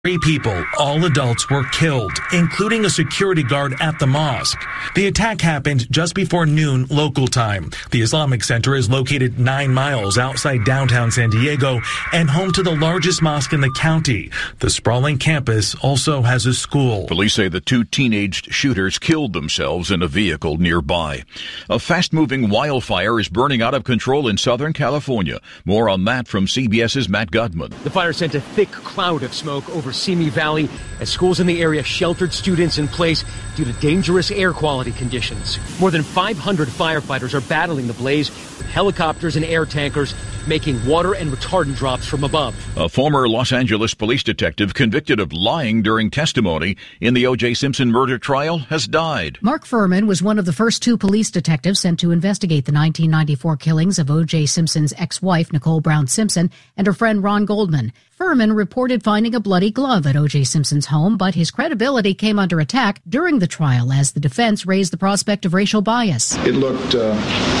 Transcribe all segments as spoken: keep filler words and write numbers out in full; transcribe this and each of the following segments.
Three people, all adults, were killed, including a security guard at the mosque. The attack happened just before noon local time. The Islamic Center is located nine miles outside downtown San Diego and home to the largest mosque in the county. The sprawling campus also has a school. Police say the two teenaged shooters killed themselves in a vehicle nearby. A fast-moving wildfire is burning out of control in Southern California. More on that from CBS's Matt Gutman. The fire sent a thick cloud of smoke over Simi Valley as schools in the area sheltered students in place due to dangerous air quality conditions. More than five hundred firefighters are battling the blaze with helicopters and air tankers making water and retardant drops from above. A former Los Angeles police detective convicted of lying during testimony in the O J Simpson murder trial has died. Mark Furman was one of the first two police detectives sent to investigate the nineteen ninety-four killings of O J Simpson's ex-wife, Nicole Brown Simpson, and her friend Ron Goldman. Furman reported finding a bloody glove at O J Simpson's home, but his credibility came under attack during the trial as the defense raised the prospect of racial bias. It looked uh,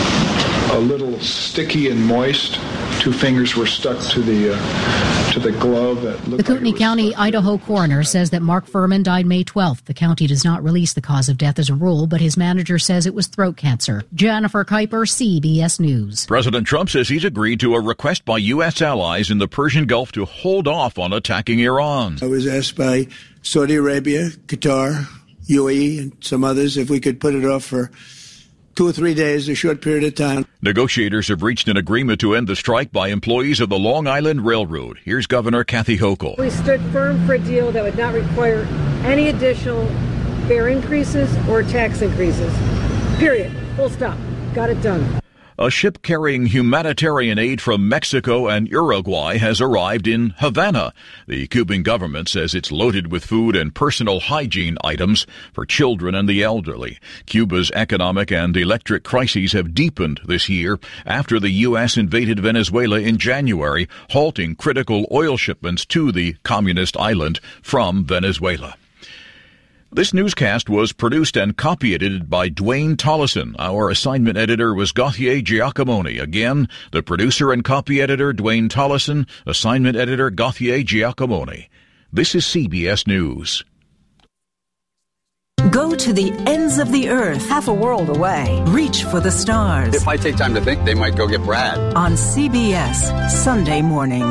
a little sticky and moist. Two fingers were stuck to the uh, to the glove. The Kootenai like County, Idaho coroner says that Mark Furman died May twelfth. The county does not release the cause of death as a rule, but his manager says it was throat cancer. Jennifer Kuiper, C B S News. President Trump says he's agreed to a request by U S allies in the Persian Gulf to hold off on attacking Iran. I was asked by Saudi Arabia, Qatar, U A E, and some others if we could put it off for two or three days, a short period of time. Negotiators have reached an agreement to end the strike by employees of the Long Island Railroad. Here's Governor Kathy Hochul. We stood firm for a deal that would not require any additional fare increases or tax increases. Period. Full stop. Got it done. A ship carrying humanitarian aid from Mexico and Uruguay has arrived in Havana. The Cuban government says it's loaded with food and personal hygiene items for children and the elderly. Cuba's economic and electric crises have deepened this year after the U S invaded Venezuela in January, halting critical oil shipments to the communist island from Venezuela. This newscast was produced and copy-edited by Dwayne Tollison. Our assignment editor was Gauthier Giacomoni. Again, the producer and copy editor, Dwayne Tollison. Assignment editor, Gauthier Giacomoni. This is C B S News. Go to the ends of the earth, half a world away. Reach for the stars. If I take time to think, they might go get Brad. On C B S, Sunday morning.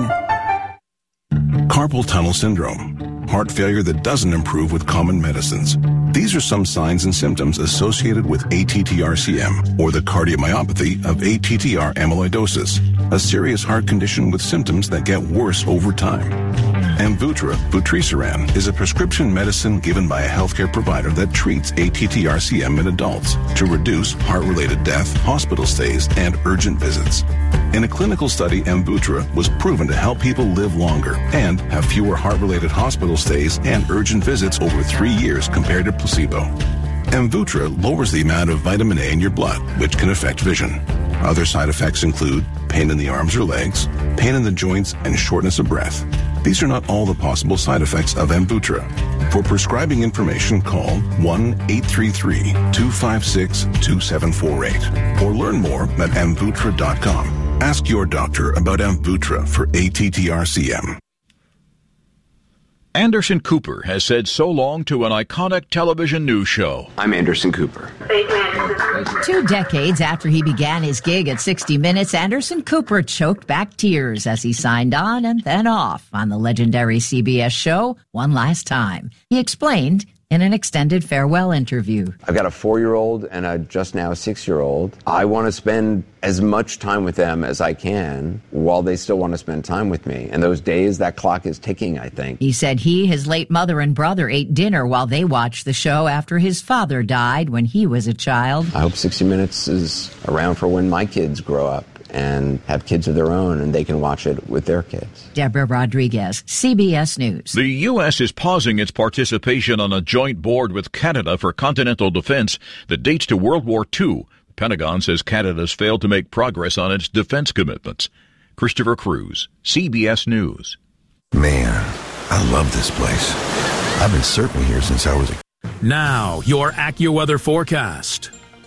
Carpal tunnel syndrome. Heart failure that doesn't improve with common medicines. These are some signs and symptoms associated with A T T R C M, or the cardiomyopathy of A T T R amyloidosis, a serious heart condition with symptoms that get worse over time. Amvuttra, vutrisiran, is a prescription medicine given by a healthcare provider that treats A T T R C M in adults to reduce heart-related death, hospital stays, and urgent visits. In a clinical study, Amvuttra was proven to help people live longer and have fewer heart-related hospital stays and urgent visits over three years compared to placebo. Amvuttra lowers the amount of vitamin A in your blood, which can affect vision. Other side effects include pain in the arms or legs, pain in the joints, and shortness of breath. These are not all the possible side effects of Amvuttra. For prescribing information, call one eight three three, two five six, two seven four eight or learn more at amvuttra dot com. Ask your doctor about Amvuttra for A T T R C M. Anderson Cooper has said so long to an iconic television news show. I'm Anderson Cooper. Two decades after he began his gig at sixty minutes, Anderson Cooper choked back tears as he signed on and then off on the legendary C B S show one last time. He explained in an extended farewell interview. I've got a four-year-old and a just now six-year-old. I want to spend as much time with them as I can while they still want to spend time with me. And those days, that clock is ticking, I think. He said he, his late mother, and brother ate dinner while they watched the show after his father died when he was a child. I hope sixty minutes is around for when my kids grow up and have kids of their own, and they can watch it with their kids. Deborah Rodriguez, C B S News. The U S is pausing its participation on a joint board with Canada for continental defense that dates to World War Two. The Pentagon says Canada's failed to make progress on its defense commitments. Christopher Cruz, C B S News. Man, I love this place. I've been surfing here since I was a... Now, your AccuWeather forecast.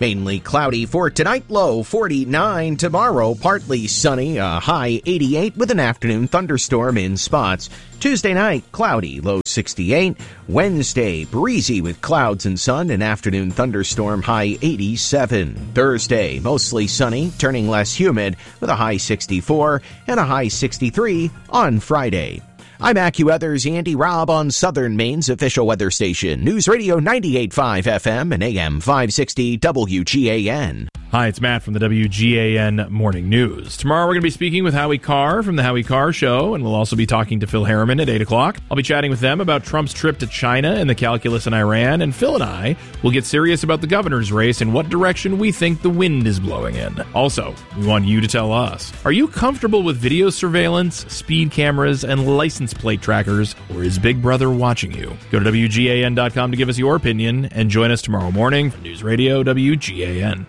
Mainly cloudy for tonight, low forty-nine. Tomorrow, partly sunny, a high eighty-eight with an afternoon thunderstorm in spots. Tuesday night, cloudy, low sixty-eight. Wednesday, breezy with clouds and sun, an afternoon thunderstorm, high eighty-seven. Thursday, mostly sunny, turning less humid with a high sixty-four and a high sixty-three on Friday. I'm AccuWeather's Andy Robb on Southern Maine's official weather station, News Radio ninety-eight point five F M and A M five sixty W G A N. Hi, it's Matt from the W G A N Morning News. Tomorrow we're going to be speaking with Howie Carr from the Howie Carr Show, and we'll also be talking to Phil Harriman at eight o'clock. I'll be chatting with them about Trump's trip to China and the calculus in Iran, and Phil and I will get serious about the governor's race and what direction we think the wind is blowing in. Also, we want you to tell us, are you comfortable with video surveillance, speed cameras, and license plate trackers, or is Big Brother watching you? Go to W G A N dot com to give us your opinion, and join us tomorrow morning for News Radio W G A N.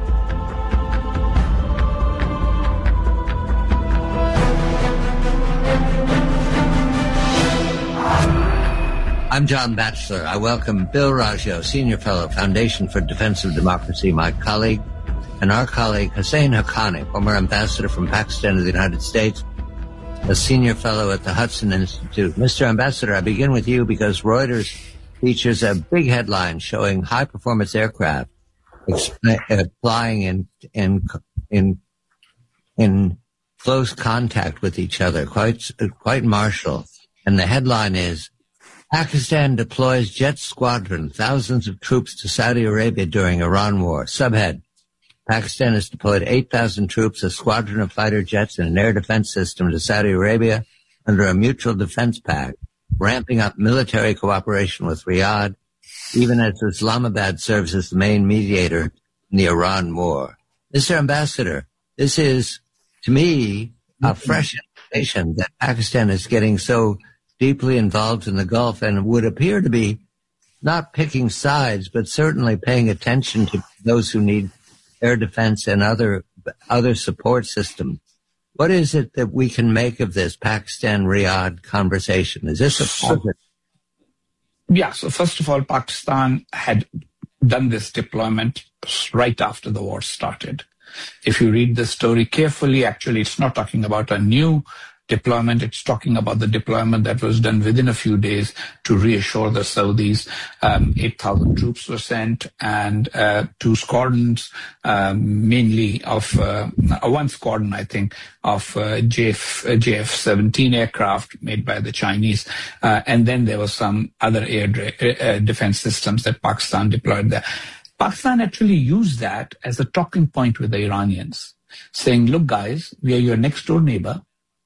I'm John Batchelor. I welcome Bill Raggio, Senior Fellow, Foundation for Defense of Democracy, my colleague, and our colleague Hussein Haqqani, former ambassador from Pakistan to the United States, a Senior Fellow at the Hudson Institute. Mister Ambassador, I begin with you because Reuters features a big headline showing high-performance aircraft exp- flying in, in, in, in close contact with each other, quite, quite martial. And the headline is, Pakistan deploys jet squadron, thousands of troops to Saudi Arabia during Iran war. Subhead, Pakistan has deployed eight thousand troops, a squadron of fighter jets, and an air defense system to Saudi Arabia under a mutual defense pact, ramping up military cooperation with Riyadh, even as Islamabad serves as the main mediator in the Iran war. Mister Ambassador, this is, to me, a fresh indication that Pakistan is getting so deeply involved in the Gulf and would appear to be not picking sides, but certainly paying attention to those who need air defense and other other support systems. What is it that we can make of this Pakistan-Riyadh conversation? Is this a positive? Yeah, so first of all, Pakistan had done this deployment right after the war started. If you read the story carefully, actually it's not talking about a new deployment. It's talking about the deployment that was done within a few days to reassure the Saudis. Um, eight thousand troops were sent and uh, two squadrons, um, mainly of uh, one squadron, I think, of uh, J F seventeen aircraft made by the Chinese. Uh, and then there were some other air uh, defense systems that Pakistan deployed there. Pakistan actually used that as a talking point with the Iranians, saying, look, guys, we are your next door neighbor.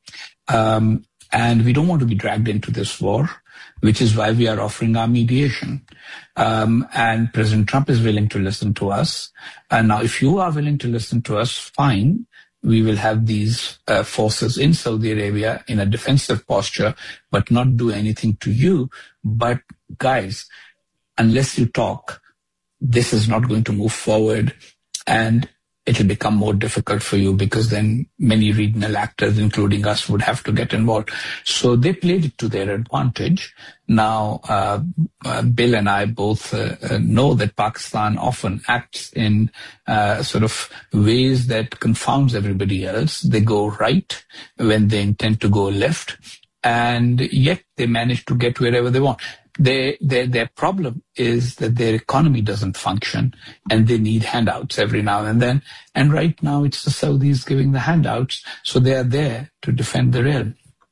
Um, and we don't want to be dragged into this war, which is why we are offering our mediation. Um, and President Trump is willing to listen to us. And now, if you are willing to listen to us, fine. We will have these uh, forces in Saudi Arabia in a defensive posture, but not do anything to you. But guys, unless you talk, this is not going to move forward. And it will become more difficult for you because then many regional actors, including us, would have to get involved. So they played it to their advantage. Now, uh, uh, Bill and I both uh, uh, know that Pakistan often acts in uh, sort of ways that confounds everybody else. They go right when they intend to go left, and yet they manage to get wherever they want. They, their, their problem is that their economy doesn't function and they need handouts every now and then. And right now it's the Saudis giving the handouts, so they are there to defend the realm.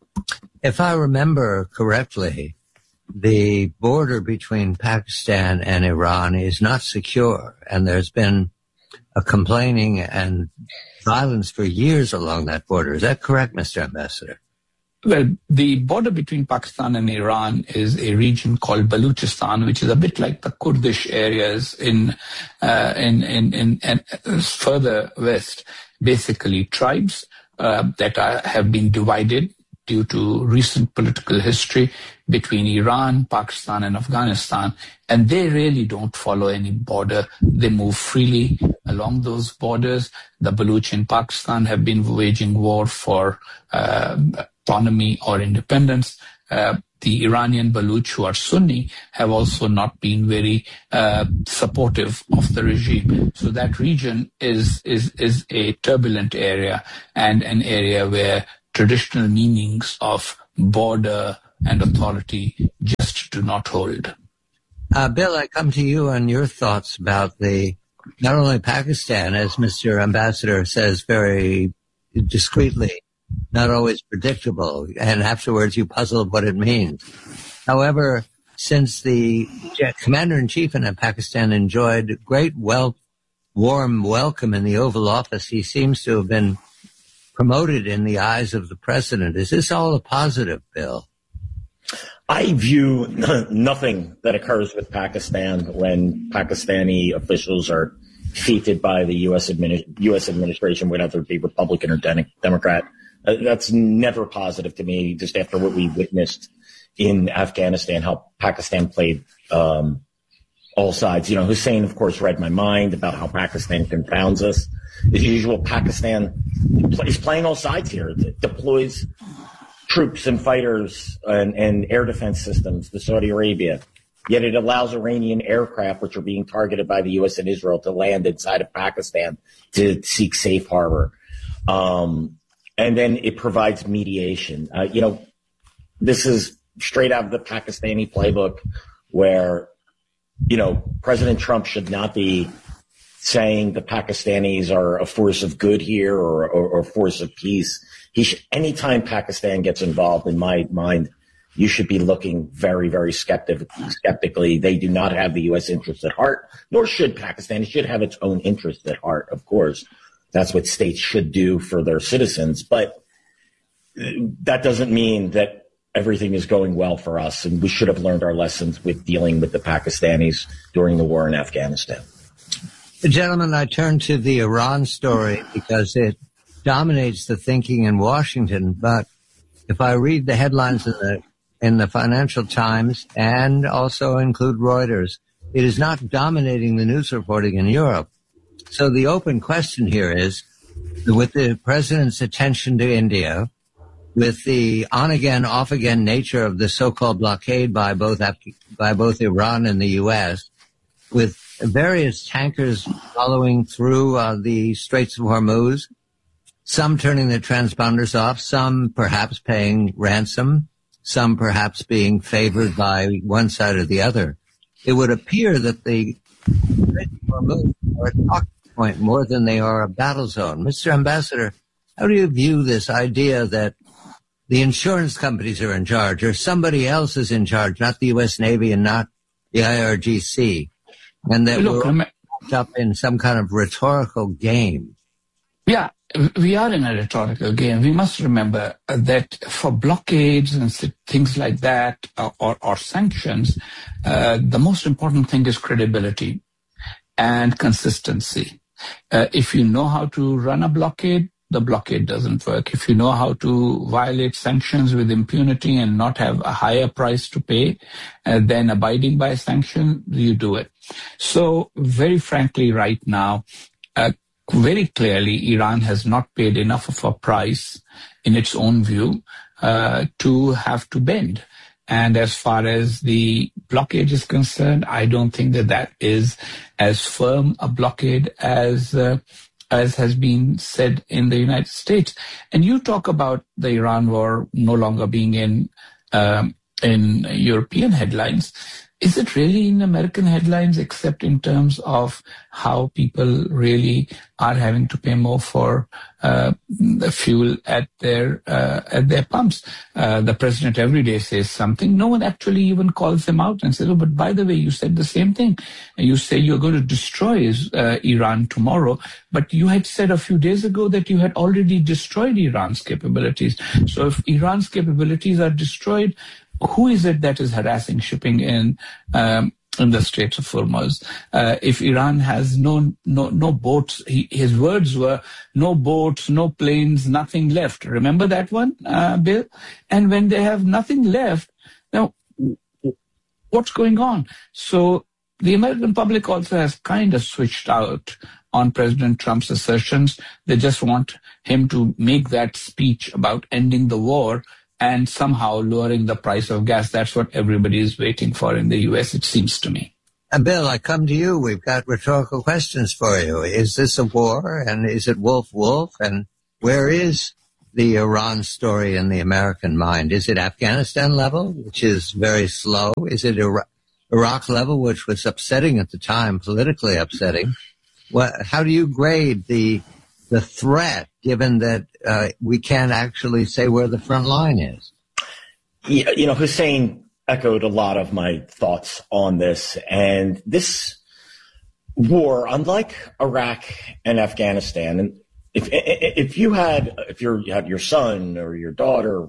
If I remember correctly, the border between Pakistan and Iran is not secure, and there's been a complaining and violence for years along that border. Is that correct, Mister Ambassador? Well, the border between Pakistan and Iran is a region called Baluchistan, which is a bit like the Kurdish areas in uh, in, in, in, in uh, further west. Basically, tribes uh, that are, have been divided due to recent political history between Iran, Pakistan, and Afghanistan. And they really don't follow any border. They move freely along those borders. The Baluch in Pakistan have been waging war for uh, autonomy or independence. Uh, the Iranian Baluch, who are Sunni, have also not been very uh, supportive of the regime. So that region is, is, is a turbulent area and an area where traditional meanings of border and authority just do not hold. Uh, Bill, I come to you on your thoughts about the not only Pakistan, as Mister Ambassador says very discreetly, not always predictable, and afterwards you puzzle what it means. However, since the Commander-in-Chief in Pakistan enjoyed great wel- warm welcome in the Oval Office, he seems to have been promoted in the eyes of the President. Is this all a positive, Bill? I view nothing that occurs with Pakistan when Pakistani officials are defeated by the U S, admini- U S administration, whether it be Republican or de- Democrat. Uh, that's never positive to me, just after what we witnessed in Afghanistan, how Pakistan played um, all sides. You know, Hussein, of course, read my mind about how Pakistan confounds us. As usual, Pakistan is playing all sides here. It deploys troops and fighters and, and air defense systems to Saudi Arabia. Yet it allows Iranian aircraft, which are being targeted by the U S and Israel, to land inside of Pakistan to seek safe harbor. Um, and then it provides mediation. Uh, you know, this is straight out of the Pakistani playbook where, you know, President Trump should not be saying the Pakistanis are a force of good here or, or, or force of peace. He should, anytime Pakistan gets involved, in my mind, you should be looking very, very skeptic, skeptically. They do not have the U S interests at heart, nor should Pakistan. It should have its own interests at heart, of course. That's what states should do for their citizens. But that doesn't mean that everything is going well for us, and we should have learned our lessons with dealing with the Pakistanis during the war in Afghanistan. Gentlemen, I turn to the Iran story because it dominates the thinking in Washington. But if I read the headlines in the in the Financial Times and also include Reuters, it is not dominating the news reporting in Europe. So the open question here is, with the president's attention to India, with the on-again, off-again nature of the so-called blockade by both by both Iran and the U S, with various tankers following through uh, the Straits of Hormuz, some turning their transponders off, some perhaps paying ransom, some perhaps being favored by one side or the other. It would appear that the Straits of Hormuz are a talking point more than they are a battle zone. Mister Ambassador, how do you view this idea that the insurance companies are in charge, or somebody else is in charge, not the U S Navy and not the I R G C, and that Look, we're wrapped up in some kind of rhetorical game? Yeah, we are in a rhetorical game. We must remember that for blockades and things like that, uh, or, or sanctions, uh, the most important thing is credibility and consistency. Uh, if you know how to run a blockade, the blockade doesn't work. If you know how to violate sanctions with impunity and not have a higher price to pay uh, than abiding by sanction, you do it. So very frankly, right now, uh, very clearly, Iran has not paid enough of a price in its own view uh, to have to bend. And as far as the blockade is concerned, I don't think that that is as firm a blockade as uh, as has been said in the United States. And you talk about the Iran war no longer being in um, in European headlines. Is it really in American headlines, except in terms of how people really are having to pay more for uh, the fuel at their uh, at their pumps? Uh, the president every day says something. No one actually even calls them out and says, "Oh, but by the way, you said the same thing. You say you're going to destroy uh, Iran tomorrow, but you had said a few days ago that you had already destroyed Iran's capabilities. So if Iran's capabilities are destroyed, who is it that is harassing shipping in um, in the Straits of Hormuz? Uh, if Iran has no no no boats, he, his words were no boats, no planes, nothing left. Remember that one, uh, Bill? And when they have nothing left, now what's going on? So the American public also has kind of switched out on President Trump's assertions. They just want him to make that speech about ending the war and somehow lowering the price of gas. That's what everybody is waiting for in the U S, it seems to me. And Bill, I come to you. We've got rhetorical questions for you. Is this a war? And is it wolf-wolf? And where is the Iran story in the American mind? Is it Afghanistan level, which is very slow? Is it Iraq, Iraq level, which was upsetting at the time, politically upsetting? What, how do you grade the the threat, given that uh, we can't actually say where the front line is? Yeah, you know, Hussein echoed a lot of my thoughts on this. And this war, unlike Iraq and Afghanistan, and if if you had if you're, you have your son or your daughter